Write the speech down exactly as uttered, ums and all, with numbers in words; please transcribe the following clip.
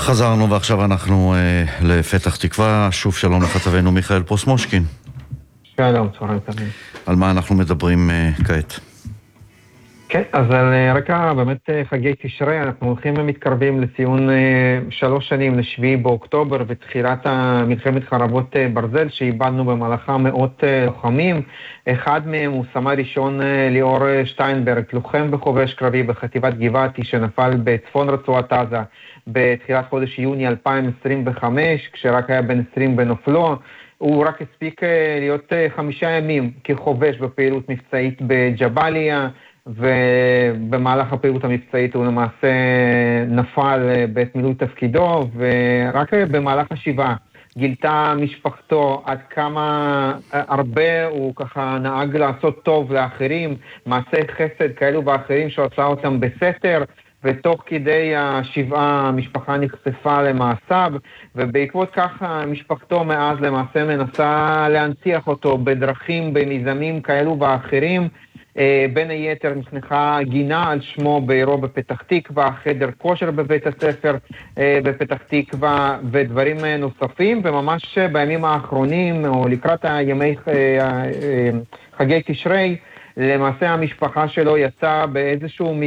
חזרנו ועכשיו אנחנו אה, לפתח תקווה. שוב שלום לכתבנו מיכאל פוסמושקין. שלום, צהריים טובים. על מה אנחנו מדברים אה, כעת? כן, אז על רקע באמת חגי תשרי, אנחנו הולכים ומתקרבים לציון שלוש שנים לשביעי באוקטובר ותחילת מלחמת חרבות ברזל שאיבדנו במהלכה מאות לוחמים. אחד מהם הוא סמל ראשון ליאור שטיינברג, לוחם בחובש קרבי בחטיבת גבעתי שנפל בצפון רצועת עזה בתחילת חודש יוני אלפיים עשרים וחמש, כשרק היה בן עשרים בנופלו. הוא רק הספיק להיות חמישה ימים כחובש בפעילות מבצעית בג'באליה, ובמהלך הפעילות המבצעית הוא למעשה נפל בעת מילוי תפקידו, ורק במהלך השבעה גילתה משפחתו עד כמה הרבה הוא ככה נהג לעשות טוב לאחרים, מעשי חסד כאלו ואחרים שעושה אותם בסתר, ותוך כדי השבעה המשפחה נחשפה למעשיו, ובעקבות כך משפחתו מאז למעשה מנסה להנציח אותו בדרכים, במיזמים כאלו ואחרים. בין היתר נחנכה גינה על שמו בעירו בפתח תקווה, חדר כושר בבית הספר בפתח תקווה ודברים נוספים, וממש בימים האחרונים או לקראת הימי חגי תשרי למעשה המשפחה שלו יצאה באיזשהו